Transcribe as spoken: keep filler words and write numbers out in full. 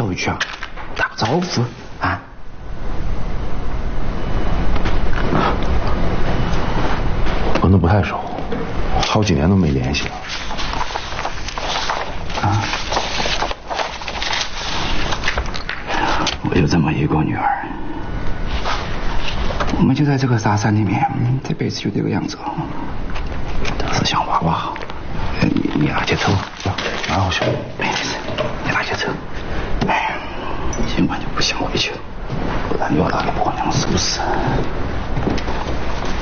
回去啊，打个招呼啊。 跟他不太熟，好几年都没联系了。 啊，我有这么一个女儿，我们就在这个沙山里面，这辈子就这个样子，都是想娃娃好。你你啊，接头吧。